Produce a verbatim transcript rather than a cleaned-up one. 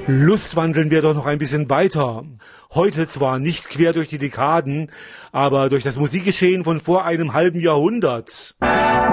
Lustwandeln wir doch noch ein bisschen weiter. Heute zwar nicht quer durch die Dekaden, aber durch das Musikgeschehen von vor einem halben Jahrhundert.